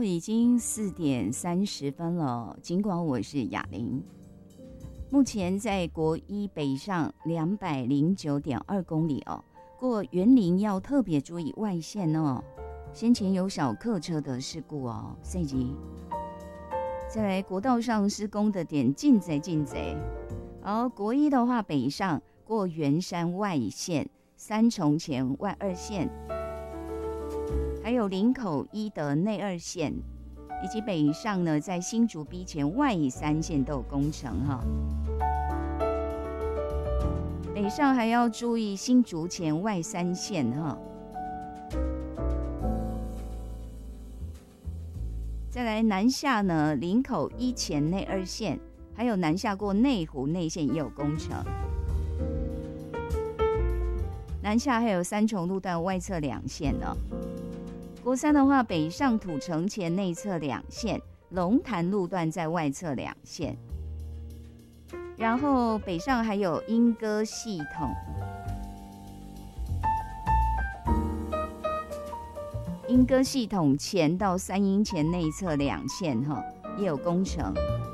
已经4:30了。尽管我是雅玲，目前在国一北上209.2公里哦。过园林要特别注意外线哦，先前有小客车的事故哦，所以再来国道上施工的点尽贼。而国一的话，北上过圆山外线、三重前外二线，还有林口一的内二线，以及北上呢，在新竹 B 前外三线都有工程哈。北上还要注意新竹前外三线哈。再来南下呢，林口一前内二线，还有南下过内湖内线也有工程。南下还有三重路段外侧2线呢。国三的话，北上土城前内侧2线，龙潭路段在外侧2线。然后北上还有莺歌系统，莺歌系统前到三莺前内侧2线哈，也有工程。